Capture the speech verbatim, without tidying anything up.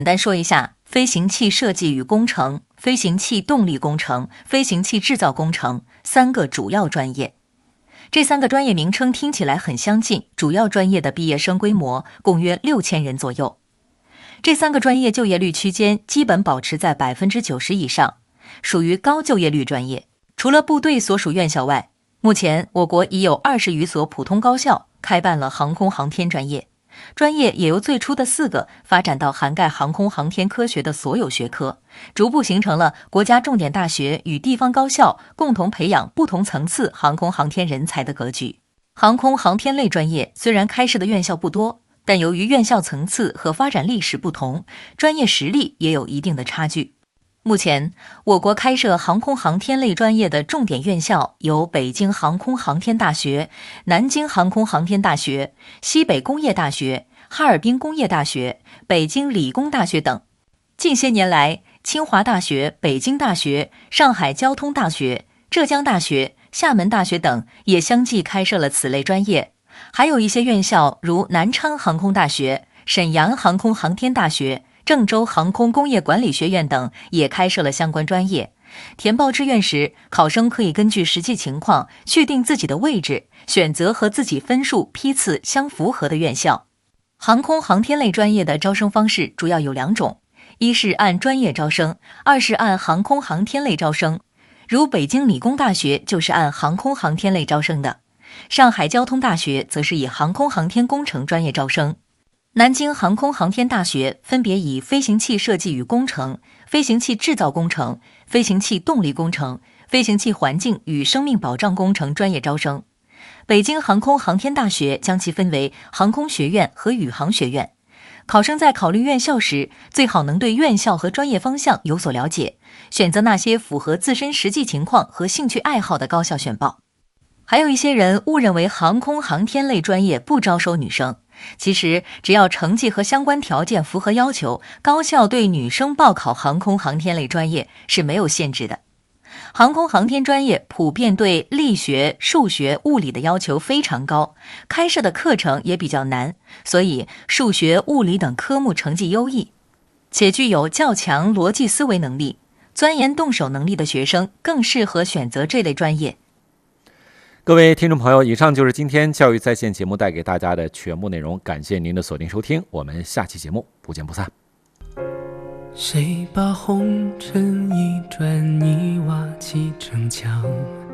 简单说一下飞行器设计与工程、飞行器动力工程、飞行器制造工程三个主要专业。这三个专业名称听起来很相近，主要专业的毕业生规模共约六千人左右。这三个专业就业率区间基本保持在 百分之九十 以上，属于高就业率专业。除了部队所属院校外，目前我国已有二十余所普通高校开办了航空航天专业，专业也由最初的四个发展到涵盖航空航天科学的所有学科，逐步形成了国家重点大学与地方高校共同培养不同层次航空航天人才的格局。航空航天类专业虽然开设的院校不多，但由于院校层次和发展历史不同，专业实力也有一定的差距。目前，我国开设航空航天类专业的重点院校有北京航空航天大学、南京航空航天大学、西北工业大学、哈尔滨工业大学、北京理工大学等。近些年来，清华大学、北京大学、上海交通大学、浙江大学、厦门大学等也相继开设了此类专业。还有一些院校如南昌航空大学、沈阳航空航天大学、郑州航空工业管理学院等也开设了相关专业。填报志愿时，考生可以根据实际情况确定自己的位置，选择和自己分数批次相符合的院校。航空航天类专业的招生方式主要有两种，一是按专业招生，二是按航空航天类招生。如北京理工大学就是按航空航天类招生的，上海交通大学则是以航空航天工程专业招生。南京航空航天大学分别以飞行器设计与工程、飞行器制造工程、飞行器动力工程、飞行器环境与生命保障工程专业招生。北京航空航天大学将其分为航空学院和宇航学院。考生在考虑院校时，最好能对院校和专业方向有所了解，选择那些符合自身实际情况和兴趣爱好的高校选报。还有一些人误认为航空航天类专业不招收女生，其实只要成绩和相关条件符合要求，高校对女生报考航空航天类专业是没有限制的。航空航天专业普遍对力学、数学、物理的要求非常高，开设的课程也比较难，所以数学、物理等科目成绩优异，且具有较强逻辑思维能力、钻研动手能力的学生更适合选择这类专业。 各位听众朋友，以上就是今天教育在线节目带给大家的全部内容，感谢您的锁定收听，我们下期节目不见不散。 谁把红尘一砖一瓦砌成墙，